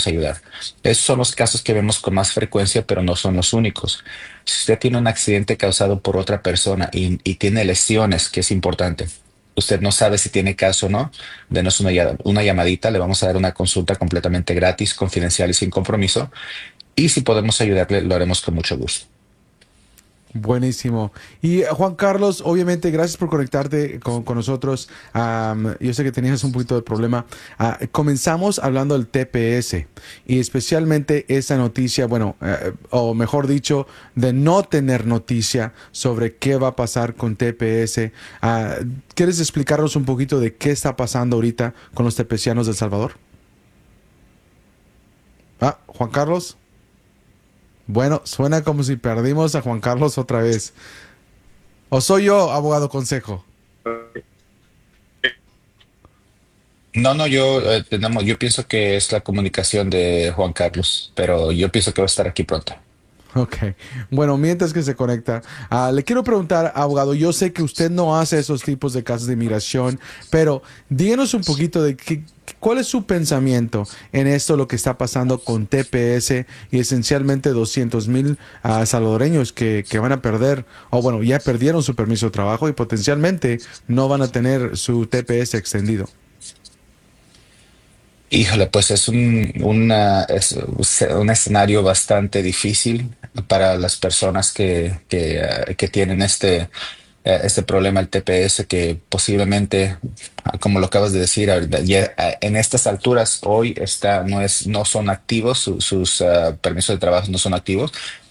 podemos ayudar. Esos son los casos que vemos con más frecuencia, pero no son los únicos. Si usted tiene un accidente causado por otra persona y tiene lesiones, que es importante, usted no sabe si tiene caso o no, denos una llamadita, le vamos a dar una consulta completamente gratis, confidencial y sin compromiso. Y si podemos ayudarle, lo haremos con mucho gusto. Buenísimo. Y Juan Carlos, obviamente, gracias por conectarte con nosotros. Yo sé que tenías un poquito de problema. Comenzamos hablando del TPS y especialmente esa noticia, bueno, o mejor dicho, de no tener noticia sobre qué va a pasar con TPS. ¿Quieres explicarnos un poquito de qué está pasando ahorita con los tepecianos de El Salvador? Juan Carlos. Bueno, suena como si perdimos a Juan Carlos otra vez. ¿O soy yo, abogado consejo? No, no, yo pienso que es la comunicación de Juan Carlos, pero yo pienso que va a estar aquí pronto. Ok. Bueno, mientras que se conecta, le quiero preguntar, abogado, yo sé que usted no hace esos tipos de casos de inmigración, pero díganos un poquito de cuál es su pensamiento en esto, lo que está pasando con TPS y esencialmente 200,000 salvadoreños que van a perder, o bueno, ya perdieron su permiso de trabajo y potencialmente no van a tener su TPS extendido. Híjole, pues es un escenario bastante difícil para las personas que tienen este problema, el TPS, que posiblemente, como lo acabas de decir, en estas alturas, hoy no son activos, sus permisos de trabajo no son activos.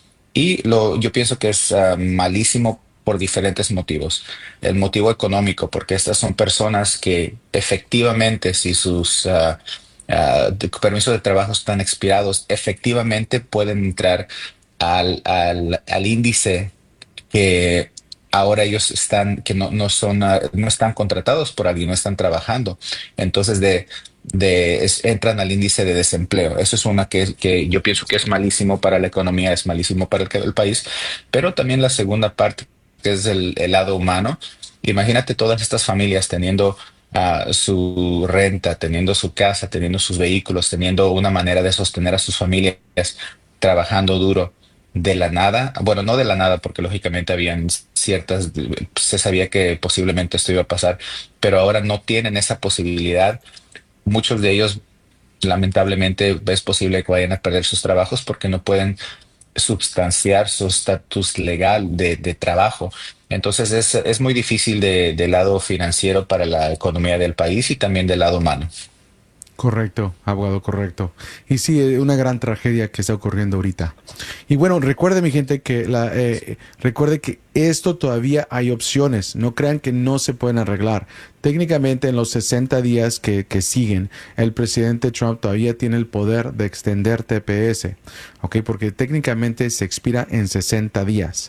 Yo pienso que es malísimo por diferentes motivos. El motivo económico, porque estas son personas que efectivamente, si sus permisos de trabajo están expirados, efectivamente pueden entrar al índice que ahora ellos que no están contratados por alguien, no están trabajando. Entonces entran al índice de desempleo. Eso es una que yo pienso que es malísimo para la economía, es malísimo para el país, pero también la segunda parte, que es el lado humano. Imagínate todas estas familias teniendo su renta, teniendo su casa, teniendo sus vehículos, teniendo una manera de sostener a sus familias, trabajando duro de la nada, bueno, no de la nada, porque lógicamente habían se sabía que posiblemente esto iba a pasar, pero ahora no tienen esa posibilidad. Muchos de ellos, lamentablemente, es posible que vayan a perder sus trabajos porque no pueden substanciar su estatus legal de trabajo. Entonces es muy difícil del lado financiero para la economía del país y también del lado humano. Correcto, abogado, correcto. Y sí, una gran tragedia que está ocurriendo ahorita. Y bueno, recuerde mi gente que recuerde que esto todavía hay opciones. No crean que no se pueden arreglar. Técnicamente en los 60 días que siguen, el presidente Trump todavía tiene el poder de extender TPS, ¿ok? Porque técnicamente se expira en 60 días.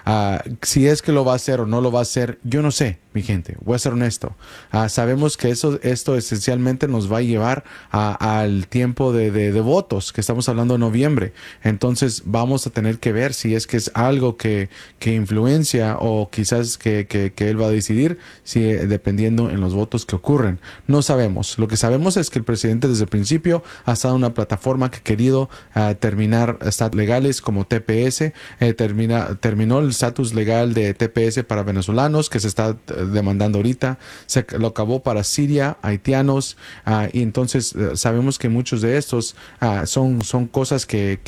Si es que lo va a hacer o no lo va a hacer, yo no sé, mi gente, voy a ser honesto. Sabemos que esto esencialmente nos va a llevar al tiempo de votos, que estamos hablando de noviembre. Entonces vamos a tener que ver si es que es algo que influencia o quizás que él va a decidir, si, dependiendo en los votos que ocurren. No sabemos. Lo que sabemos es que el presidente desde el principio ha estado en una plataforma que ha querido terminar estatus legales como TPS, terminó el estatus legal de TPS para venezolanos que se está demandando ahorita, se lo acabó para Siria, haitianos, y entonces sabemos que muchos de estos son cosas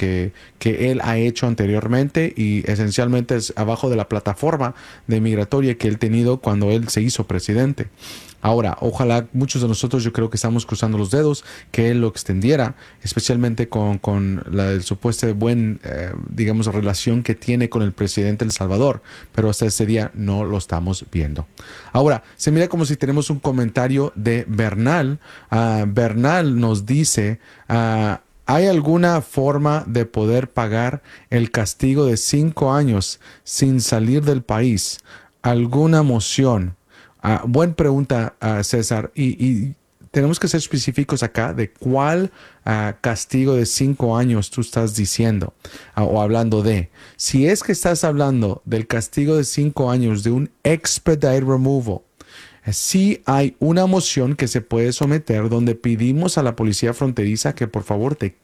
que él ha hecho anteriormente y esencialmente es abajo de la plataforma de migratoria que él tenido cuando él se hizo presidente. Ahora, ojalá muchos de nosotros, yo creo que estamos cruzando los dedos, que él lo extendiera, especialmente con el supuesto buen, digamos, relación que tiene con el presidente de El Salvador, pero hasta ese día no lo estamos viendo. Ahora, se mira como si tenemos un comentario de Bernal. Bernal nos dice, ¿hay alguna forma de poder pagar el castigo de 5 años sin salir del país? ¿Alguna moción? Buena pregunta, César. Y tenemos que ser específicos acá de cuál castigo de 5 años tú estás diciendo o hablando de. Si es que estás hablando del castigo de 5 años de un expedite removal, sí hay una moción que se puede someter donde pedimos a la policía fronteriza que por favor te